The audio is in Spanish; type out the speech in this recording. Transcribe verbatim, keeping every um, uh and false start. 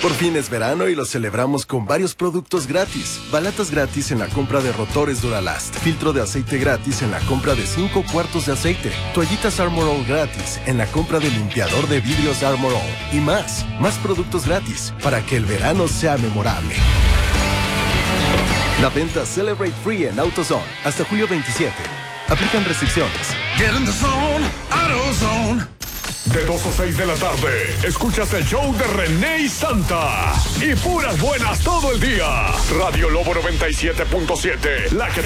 Por fin es verano y lo celebramos con varios productos gratis. Balatas gratis en la compra de rotores Duralast. Filtro de aceite gratis en la compra de cinco cuartos de aceite. Toallitas Armor All gratis en la compra de limpiador de vidrios Armor All. Y más, más productos gratis para que el verano sea memorable. La venta Celebrate Free en AutoZone hasta julio veintisiete. Aplican restricciones. Get in the zone, AutoZone. De dos a seis de la tarde, escuchas el show de René y Santa. Y puras buenas todo el día. Radio Lobo noventa y siete punto siete, la que